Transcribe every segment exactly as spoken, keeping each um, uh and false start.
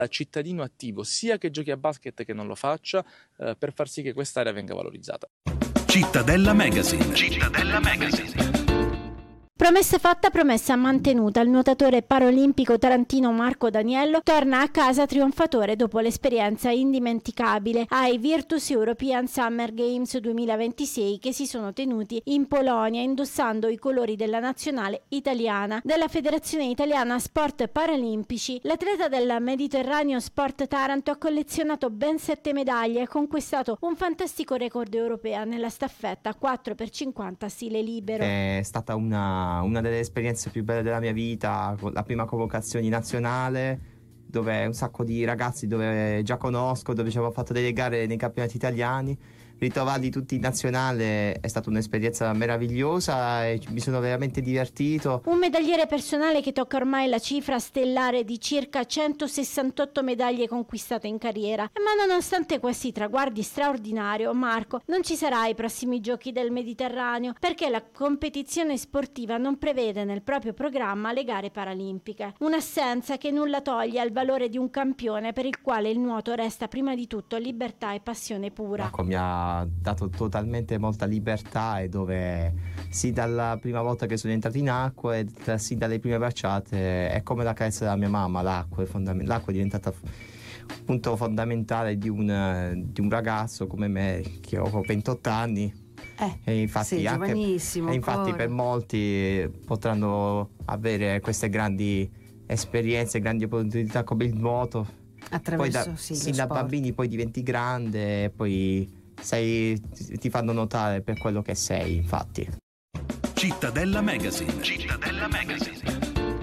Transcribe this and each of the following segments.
cittadino attivo, sia che giochi a basket che non lo faccia, eh, per far sì che quest'area venga valorizzata. Cittadella Magazine. Cittadella Magazine. Promessa fatta, promessa mantenuta. Il nuotatore paraolimpico tarantino Marco Daniello torna a casa trionfatore dopo l'esperienza indimenticabile ai Virtus European Summer Games duemilaventisei che si sono tenuti in Polonia indossando i colori della nazionale italiana. Della Federazione Italiana Sport Paralimpici, l'atleta del Mediterraneo Sport Taranto ha collezionato ben sette medaglie e conquistato un fantastico record europeo nella staffetta quattro per cinquanta stile libero. È stata una una delle esperienze più belle della mia vita, la prima convocazione nazionale, dove un sacco di ragazzi dove già conosco, dove ci avevo fatto delle gare nei campionati italiani. Ritrovarli tutti in nazionale è stata un'esperienza meravigliosa e mi sono veramente divertito. Un medagliere personale che tocca ormai la cifra stellare di circa centosessantotto medaglie conquistate in carriera. Ma nonostante questi traguardi straordinari, Marco non ci sarà ai prossimi giochi del Mediterraneo perché la competizione sportiva non prevede nel proprio programma le gare paralimpiche. Un'assenza che nulla toglie al valore di un campione per il quale il nuoto resta prima di tutto libertà e passione pura. Marco mi ha dato totalmente molta libertà e dove sì dalla prima volta che sono entrato in acqua e sì dalle prime bracciate è come la carezza della mia mamma. L'acqua è, fondament- l'acqua è diventata un punto fondamentale di un, di un ragazzo come me che ho ventotto anni eh, e infatti, sì, anche, e infatti per molti potranno avere queste grandi esperienze, grandi opportunità come il nuoto attraverso poi da, sì, sì, da bambini poi diventi grande e poi sei, ti fanno notare per quello che sei, infatti. Cittadella Magazine. Cittadella Magazine.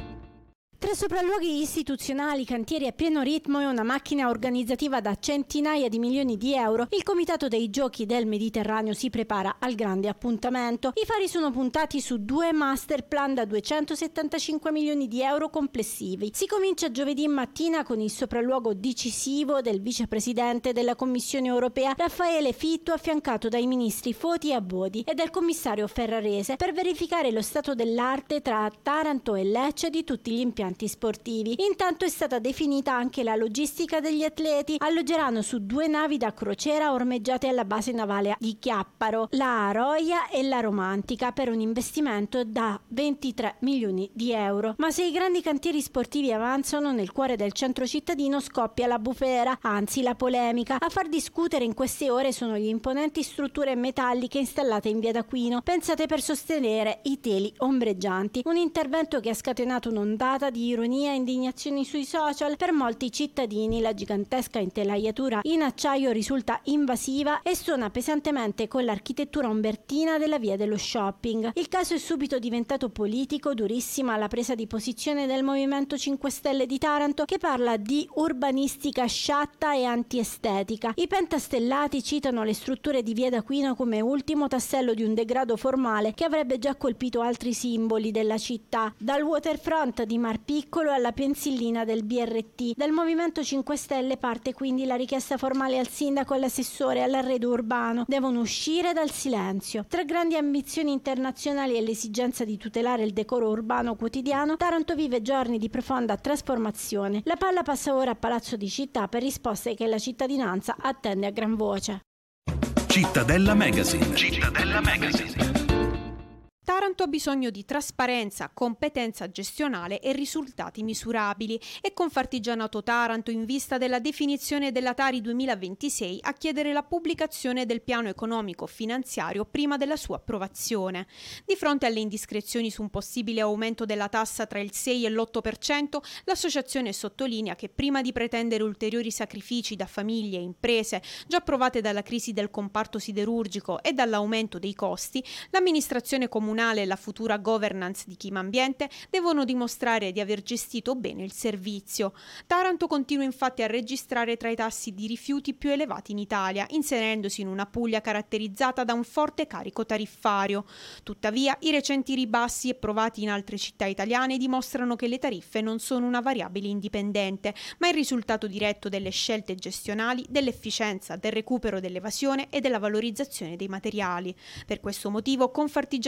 Tra sopralluoghi istituzionali, cantieri a pieno ritmo e una macchina organizzativa da centinaia di milioni di euro, il Comitato dei Giochi del Mediterraneo si prepara al grande appuntamento. I fari sono puntati su due master plan da duecentosettantacinque milioni di euro complessivi. Si comincia giovedì mattina con il sopralluogo decisivo del vicepresidente della Commissione europea Raffaele Fitto, affiancato dai ministri Foti e Abodi e dal commissario Ferrarese, per verificare lo stato dell'arte tra Taranto e Lecce di tutti gli impianti sportivi. Intanto è stata definita anche la logistica degli atleti. Alloggeranno su due navi da crociera ormeggiate alla base navale di Chiapparo, la Aroia e la Romantica, per un investimento da ventitré milioni di euro. Ma se i grandi cantieri sportivi avanzano, nel cuore del centro cittadino scoppia la bufera, anzi la polemica. A far discutere in queste ore sono gli imponenti strutture metalliche installate in via d'Aquino, pensate per sostenere i teli ombreggianti. Un intervento che ha scatenato un'ondata di ironia e indignazioni sui social. Per molti cittadini la gigantesca intelaiatura in acciaio risulta invasiva e suona pesantemente con l'architettura umbertina della via dello shopping. Il caso è subito diventato politico, durissima la presa di posizione del Movimento cinque Stelle di Taranto, che parla di urbanistica sciatta e antiestetica. I pentastellati citano le strutture di via d'Aquino come ultimo tassello di un degrado formale che avrebbe già colpito altri simboli della città, dal waterfront di Mar Piccolo alla pensillina del B R T. Dal Movimento cinque Stelle parte quindi la richiesta formale al sindaco e all'assessore all'arredo urbano. Devono uscire dal silenzio. Tra grandi ambizioni internazionali e l'esigenza di tutelare il decoro urbano quotidiano, Taranto vive giorni di profonda trasformazione. La palla passa ora a Palazzo di Città per risposte che la cittadinanza attende a gran voce. Cittadella Magazine. Cittadella Magazine. Taranto ha bisogno di trasparenza, competenza gestionale e risultati misurabili. E Confartigianato Taranto, in vista della definizione della Tari duemilaventisei, a chiedere la pubblicazione del piano economico finanziario prima della sua approvazione. Di fronte alle indiscrezioni su un possibile aumento della tassa tra il sei e l'otto per cento, l'associazione sottolinea che prima di pretendere ulteriori sacrifici da famiglie e imprese già provate dalla crisi del comparto siderurgico e dall'aumento dei costi, l'amministrazione comunale e la futura governance di Chimambiente devono dimostrare di aver gestito bene il servizio. Taranto continua infatti a registrare tra i tassi di rifiuti più elevati in Italia, inserendosi in una Puglia caratterizzata da un forte carico tariffario. Tuttavia, i recenti ribassi approvati in altre città italiane dimostrano che le tariffe non sono una variabile indipendente, ma il risultato diretto delle scelte gestionali, dell'efficienza, del recupero dell'evasione e della valorizzazione dei materiali. Per questo motivo Confartigianato chiede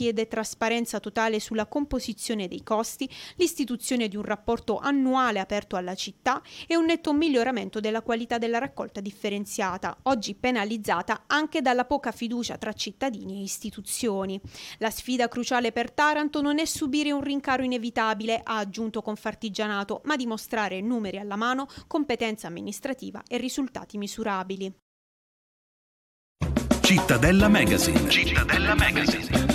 chiede trasparenza totale sulla composizione dei costi, l'istituzione di un rapporto annuale aperto alla città e un netto miglioramento della qualità della raccolta differenziata, oggi penalizzata anche dalla poca fiducia tra cittadini e istituzioni. La sfida cruciale per Taranto non è subire un rincaro inevitabile, ha aggiunto Confartigianato, ma dimostrare numeri alla mano, competenza amministrativa e risultati misurabili. Cittadella Magazine. Cittadella Magazine.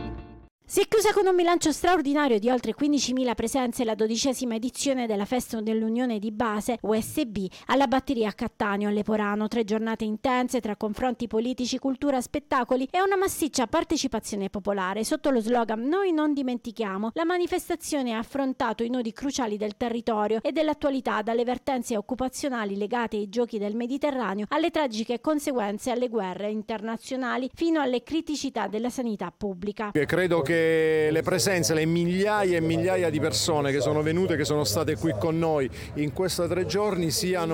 Si è chiusa con un bilancio straordinario di oltre quindicimila presenze la dodicesima edizione della Festa dell'Unione di Base U S B alla Batteria a Cattaneo, a Leporano. Tre giornate intense tra confronti politici, cultura, spettacoli e una massiccia partecipazione popolare. Sotto lo slogan "Noi non dimentichiamo", la manifestazione ha affrontato i nodi cruciali del territorio e dell'attualità, dalle vertenze occupazionali legate ai giochi del Mediterraneo alle tragiche conseguenze alle guerre internazionali fino alle criticità della sanità pubblica. Credo che le presenze, le migliaia e migliaia di persone che sono venute, che sono state qui con noi in questi tre giorni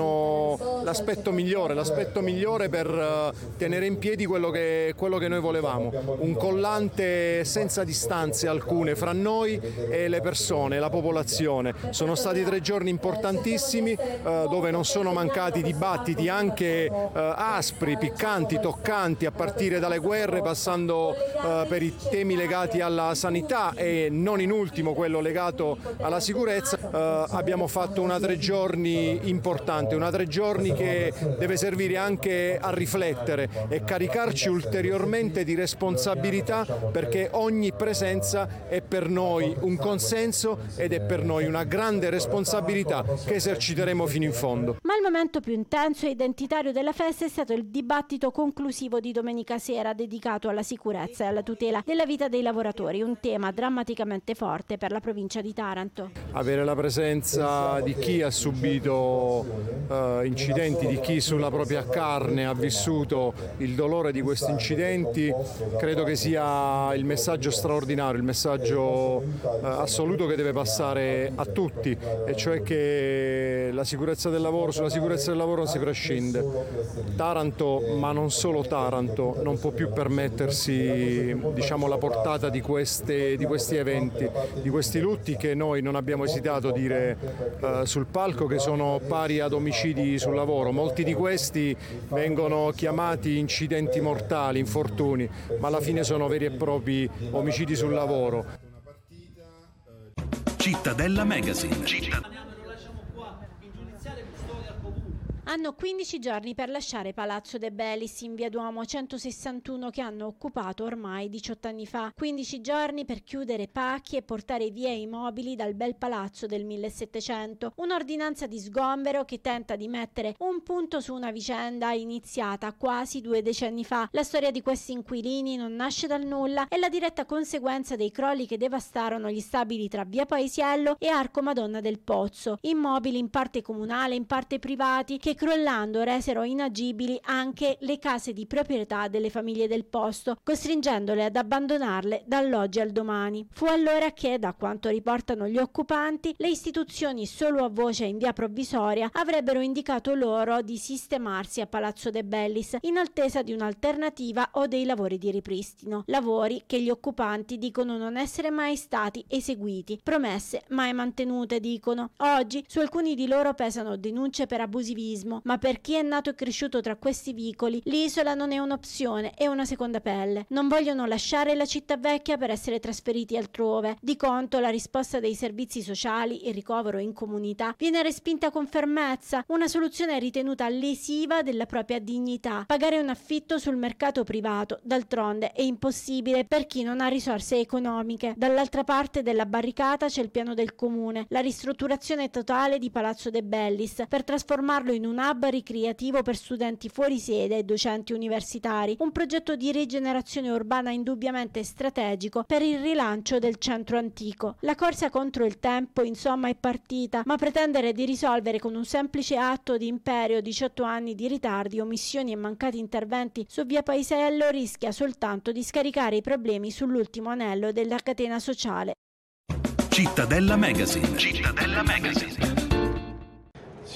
siano l'aspetto migliore, l'aspetto migliore per tenere in piedi quello che, quello che noi volevamo, un collante senza distanze alcune fra noi e le persone, la popolazione. Sono stati tre giorni importantissimi eh, dove non sono mancati dibattiti anche eh, aspri, piccanti, toccanti, a partire dalle guerre, passando eh, per i temi legati alla sanità e non in ultimo quello legato alla sicurezza. Eh, abbiamo fatto una tre giorni importante, una tre giorni che deve servire anche a riflettere e caricarci ulteriormente di responsabilità, perché ogni presenza è per noi un consenso ed è per noi una grande responsabilità che eserciteremo fino in fondo. Ma il momento più intenso e identitario della festa è stato il dibattito conclusivo di domenica sera, dedicato alla sicurezza e alla tutela della vita dei lavoratori, un tema drammaticamente forte per la provincia di Taranto. Avere la presenza di chi ha subito uh, incidenti, di chi sulla propria carne ha vissuto il dolore di questi incidenti, credo che sia il messaggio straordinario, il messaggio uh, assoluto che deve passare a tutti, e cioè che la sicurezza del lavoro, sulla sicurezza del lavoro non si prescinde. Taranto, ma non solo Taranto, non può più permettersi, diciamo, la portata di queste, di questi eventi, di questi lutti che noi non abbiamo esitato a dire uh, sul palco, che sono pari ad omicidi sul lavoro. Molti di questi vengono chiamati incidenti mortali, infortuni, ma alla fine sono veri e propri omicidi sul lavoro. Cittadella Magazine. Cittadella. Hanno quindici giorni per lasciare Palazzo De Bellis in via Duomo centosessantuno, che hanno occupato ormai diciotto anni fa. quindici giorni per chiudere pacchi e portare via i mobili dal bel palazzo del millesettecento. Un'ordinanza di sgombero che tenta di mettere un punto su una vicenda iniziata quasi due decenni fa. La storia di questi inquilini non nasce dal nulla, è la diretta conseguenza dei crolli che devastarono gli stabili tra via Paesiello e Arco Madonna del Pozzo. Immobili in parte comunale, in parte privati, che crollando resero inagibili anche le case di proprietà delle famiglie del posto, costringendole ad abbandonarle dall'oggi al domani. Fu allora che, da quanto riportano gli occupanti, le istituzioni solo a voce in via provvisoria avrebbero indicato loro di sistemarsi a Palazzo De Bellis in attesa di un'alternativa o dei lavori di ripristino. Lavori che gli occupanti dicono non essere mai stati eseguiti, promesse mai mantenute, dicono. Oggi su alcuni di loro pesano denunce per abusivismo, ma per chi è nato e cresciuto tra questi vicoli, l'isola non è un'opzione, è una seconda pelle. Non vogliono lasciare la città vecchia per essere trasferiti altrove. Di contro, la risposta dei servizi sociali, il ricovero in comunità, viene respinta con fermezza, una soluzione ritenuta lesiva della propria dignità. Pagare un affitto sul mercato privato, d'altronde, è impossibile per chi non ha risorse economiche. Dall'altra parte della barricata c'è il piano del comune, la ristrutturazione totale di Palazzo De Bellis per trasformarlo in un hub ricreativo per studenti fuori sede e docenti universitari, un progetto di rigenerazione urbana indubbiamente strategico per il rilancio del centro antico. La corsa contro il tempo, insomma, è partita, ma pretendere di risolvere con un semplice atto di imperio diciotto anni di ritardi, omissioni e mancati interventi su via Paesiello rischia soltanto di scaricare i problemi sull'ultimo anello della catena sociale. Cittadella Magazine. Cittadella Magazine.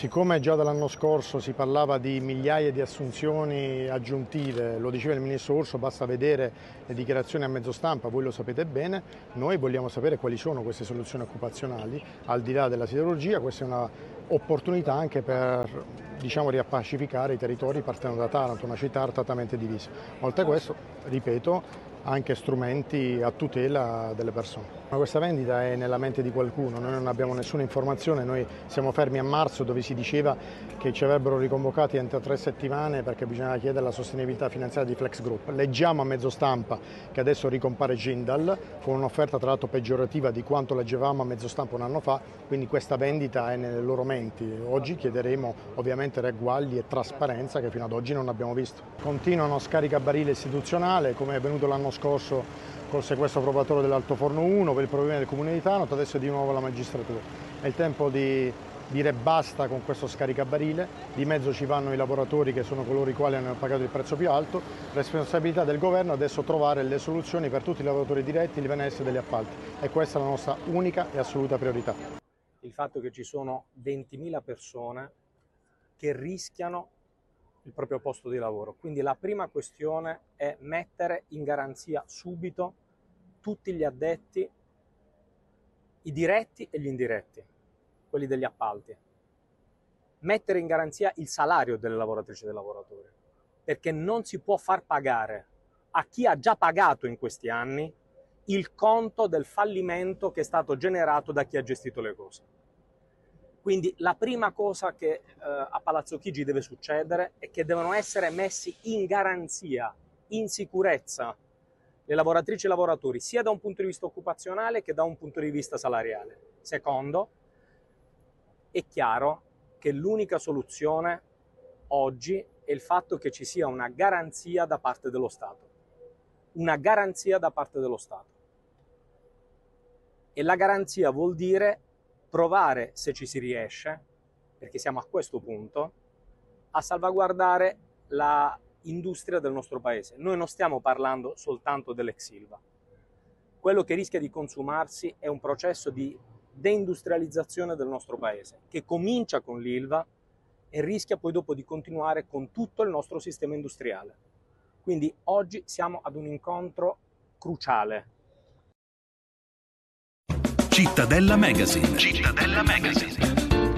Siccome già dall'anno scorso si parlava di migliaia di assunzioni aggiuntive, lo diceva il Ministro Urso, basta vedere le dichiarazioni a mezzo stampa, voi lo sapete bene, noi vogliamo sapere quali sono queste soluzioni occupazionali, al di là della siderurgia. Questa è un'opportunità anche per, diciamo, riappacificare i territori partendo da Taranto, una città artatamente divisa. Oltre a questo, ripeto, anche strumenti a tutela delle persone. Questa vendita è nella mente di qualcuno, noi non abbiamo nessuna informazione, noi siamo fermi a marzo dove si diceva che ci avrebbero riconvocati entro tre settimane perché bisognava chiedere la sostenibilità finanziaria di Flex Group. Leggiamo a mezzo stampa che adesso ricompare Jindal con un'offerta tra l'altro peggiorativa di quanto leggevamo a mezzo stampa un anno fa, quindi questa vendita è nelle loro menti. Oggi chiederemo ovviamente ragguagli e trasparenza che fino ad oggi non abbiamo visto. Continuano scaricabarile istituzionale come è venuto l'anno scorso col sequestro probatorio dell'Altoforno uno per il problema del Comune di Taranto, adesso di nuovo la magistratura. È il tempo di dire basta con questo scaricabarile, di mezzo ci vanno i lavoratori che sono coloro i quali hanno pagato il prezzo più alto, responsabilità del governo adesso trovare le soluzioni per tutti i lavoratori diretti, il benessere degli appalti e questa è la nostra unica e assoluta priorità. Il fatto che ci sono ventimila persone che rischiano il proprio posto di lavoro, quindi la prima questione è mettere in garanzia subito tutti gli addetti, i diretti e gli indiretti, quelli degli appalti. Mettere in garanzia il salario delle lavoratrici e dei lavoratori, perché non si può far pagare a chi ha già pagato in questi anni il conto del fallimento che è stato generato da chi ha gestito le cose. Quindi la prima cosa che eh, a Palazzo Chigi deve succedere è che devono essere messi in garanzia, in sicurezza, le lavoratrici e i lavoratori, sia da un punto di vista occupazionale che da un punto di vista salariale. Secondo, è chiaro che l'unica soluzione oggi è il fatto che ci sia una garanzia da parte dello Stato. Una garanzia da parte dello Stato. E la garanzia vuol dire provare, se ci si riesce, perché siamo a questo punto, a salvaguardare la industria del nostro paese. Noi non stiamo parlando soltanto dell'ex Ilva. Quello che rischia di consumarsi è un processo di deindustrializzazione del nostro paese, che comincia con l'Ilva e rischia poi dopo di continuare con tutto il nostro sistema industriale. Quindi oggi siamo ad un incontro cruciale. Cittadella Magazine. Cittadella Magazine.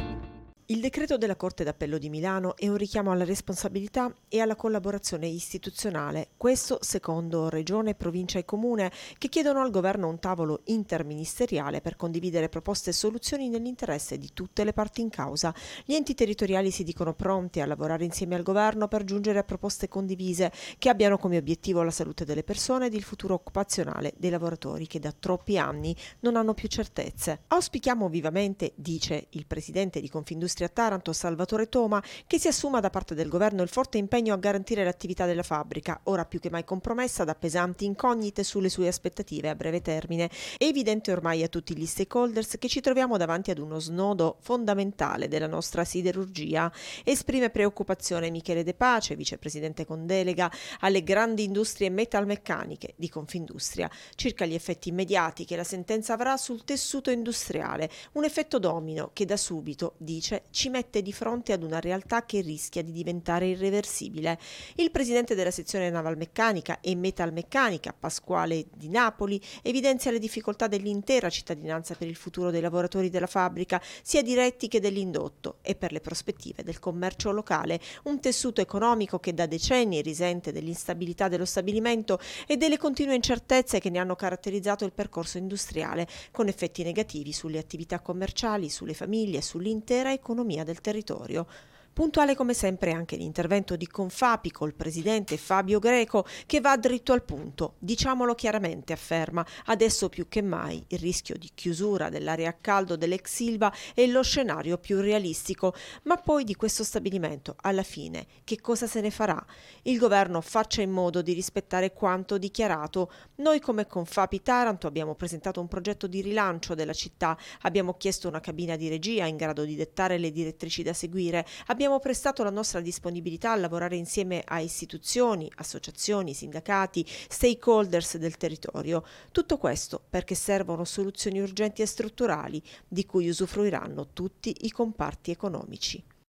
Il decreto della Corte d'Appello di Milano è un richiamo alla responsabilità e alla collaborazione istituzionale, questo secondo Regione, Provincia e Comune, che chiedono al Governo un tavolo interministeriale per condividere proposte e soluzioni nell'interesse di tutte le parti in causa. Gli enti territoriali si dicono pronti a lavorare insieme al Governo per giungere a proposte condivise che abbiano come obiettivo la salute delle persone ed il futuro occupazionale dei lavoratori che da troppi anni non hanno più certezze. Auspichiamo vivamente, dice il presidente di Confindustria a Taranto, Salvatore Toma, che si assuma da parte del governo il forte impegno a garantire l'attività della fabbrica, ora più che mai compromessa da pesanti incognite sulle sue aspettative a breve termine. È evidente ormai a tutti gli stakeholders che ci troviamo davanti ad uno snodo fondamentale della nostra siderurgia. Esprime preoccupazione Michele De Pace, vicepresidente con delega alle grandi industrie metalmeccaniche di Confindustria, circa gli effetti immediati che la sentenza avrà sul tessuto industriale, un effetto domino che da subito, dice, ci mette di fronte ad una realtà che rischia di diventare irreversibile. Il presidente della sezione navalmeccanica e metalmeccanica, Pasquale Di Napoli, evidenzia le difficoltà dell'intera cittadinanza per il futuro dei lavoratori della fabbrica, sia diretti che dell'indotto, e per le prospettive del commercio locale, un tessuto economico che da decenni risente dell'instabilità dello stabilimento e delle continue incertezze che ne hanno caratterizzato il percorso industriale, con effetti negativi sulle attività commerciali, sulle famiglie e sull'intera economia del territorio. Puntuale come sempre anche l'intervento di Confapi col presidente Fabio Greco, che va dritto al punto. Diciamolo chiaramente, afferma, adesso più che mai il rischio di chiusura dell'area a caldo dell'ex Ilva è lo scenario più realistico. Ma poi di questo stabilimento, alla fine, che cosa se ne farà? Il governo faccia in modo di rispettare quanto dichiarato. Noi come Confapi Taranto abbiamo presentato un progetto di rilancio della città, abbiamo chiesto una cabina di regia in grado di dettare le direttrici da seguire, abbiamo Abbiamo prestato la nostra disponibilità a lavorare insieme a istituzioni, associazioni, sindacati, stakeholders del territorio. Tutto questo perché servono soluzioni urgenti e strutturali di cui usufruiranno tutti i comparti economici.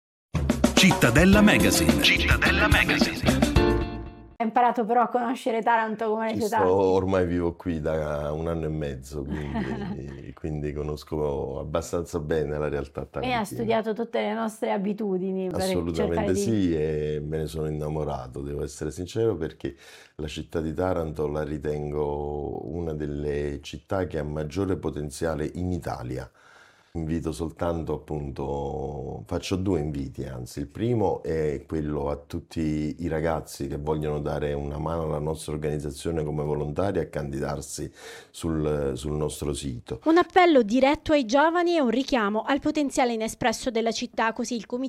Cittadella Magazine. Cittadella Magazine. Hai imparato però a conoscere Taranto come Ci città? sto, ormai vivo qui da un anno e mezzo, quindi, quindi conosco abbastanza bene la realtà E ha tarantina. studiato tutte le nostre abitudini per cercare Assolutamente di... sì, e me ne sono innamorato, devo essere sincero, perché la città di Taranto la ritengo una delle città che ha maggiore potenziale in Italia. Invito soltanto, appunto, faccio due inviti, anzi. Il primo è quello a tutti i ragazzi che vogliono dare una mano alla nostra organizzazione come volontari a candidarsi sul, sul nostro sito. Un appello diretto ai giovani e un richiamo al potenziale inespresso della città, così il comitato